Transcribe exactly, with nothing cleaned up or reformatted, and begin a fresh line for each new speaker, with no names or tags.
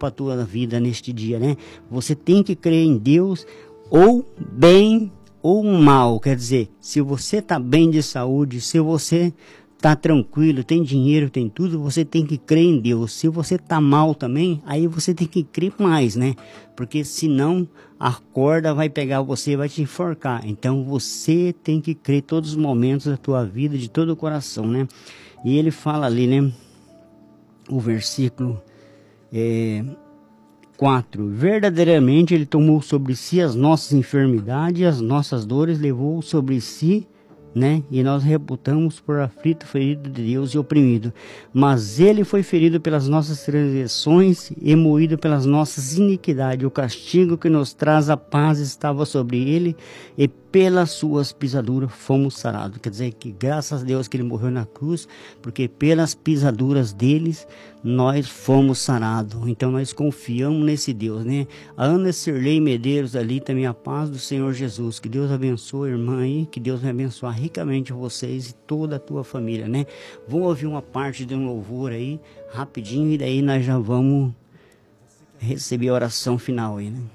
para a tua vida neste dia, né? Você tem que crer em Deus, ou bem ou mal. Quer dizer, se você está bem de saúde, se você está tranquilo, tem dinheiro, tem tudo, você tem que crer em Deus. Se você está mal também, aí você tem que crer mais, né? Porque senão a corda vai pegar você e vai te enforcar. Então você tem que crer todos os momentos da tua vida, de todo o coração, né? E ele fala ali, né? O versículo é, quatro. Verdadeiramente ele tomou sobre si as nossas enfermidades e as nossas dores, levou sobre si, né? E nós reputamos por aflito, ferido de Deus e oprimido. Mas ele foi ferido pelas nossas transgressões e moído pelas nossas iniquidades. O castigo que nos traz a paz estava sobre ele, e pelas suas pisaduras fomos sarados. Quer dizer que graças a Deus que ele morreu na cruz, porque pelas pisaduras deles nós fomos sarados. Então nós confiamos nesse Deus, né? A Ana Sirlei Medeiros ali também, a paz do Senhor Jesus. Que Deus abençoe, irmã aí, que Deus vai abençoar ricamente vocês e toda a tua família, né? Vou ouvir uma parte de um louvor aí, rapidinho, e daí nós já vamos receber a oração final aí, né?